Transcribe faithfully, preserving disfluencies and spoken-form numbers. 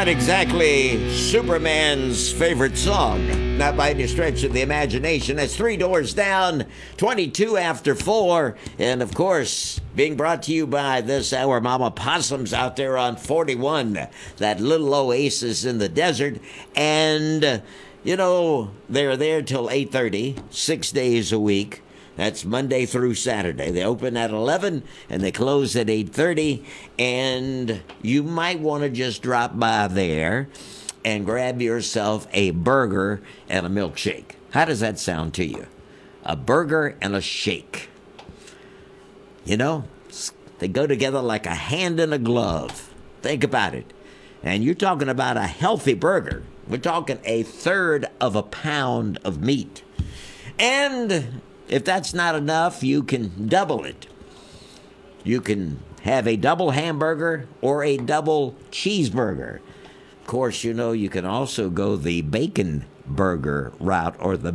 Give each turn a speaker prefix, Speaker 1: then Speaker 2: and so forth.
Speaker 1: not exactly Superman's favorite song. Not by any stretch of the imagination. It's Three Doors Down, twenty-two after four. And of course, being brought to you by this hour, Mama Possums out there on forty-one. That little oasis in the desert. And, uh, you know, they're there till eight thirty, six days a week. That's Monday through Saturday. They open at eleven and they close at eight thirty. And you might want to just drop by there and grab yourself a burger and a milkshake. How does that sound to you? A burger and a shake. You know, they go together like a hand in a glove. Think about it. And you're talking about a healthy burger. We're talking a third of a pound of meat. And if that's not enough, you can double it. You can have a double hamburger or a double cheeseburger. Of course, you know, you can also go the bacon burger route or the